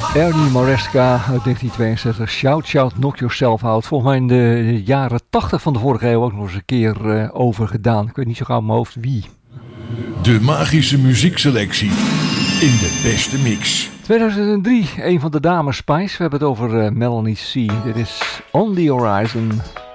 Ernie Maresca uit 1962, Shout Shout Knock Yourself Out. Volgens mij in de jaren 80 van de vorige eeuw ook nog eens een keer over gedaan. Ik weet niet zo gauw in mijn hoofd wie. De magische muziekselectie in de beste mix. 2003, een van de dames Spice. We hebben het over Melanie C. Dit is On The Horizon.